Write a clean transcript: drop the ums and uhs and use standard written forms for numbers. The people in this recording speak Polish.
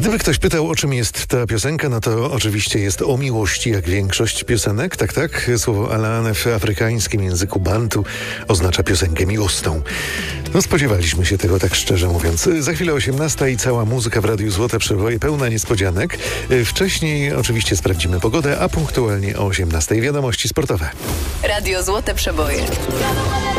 Gdyby ktoś pytał, o czym jest ta piosenka, no to oczywiście jest o miłości, jak większość piosenek. Tak, tak. Słowo Alane w afrykańskim języku bantu oznacza piosenkę miłosną. No spodziewaliśmy się tego, tak szczerze mówiąc. Za chwilę 18 i cała muzyka w Radiu Złote Przeboje, pełna niespodzianek. Wcześniej oczywiście sprawdzimy pogodę, a punktualnie o 18 wiadomości sportowe. Radio Złote Przeboje.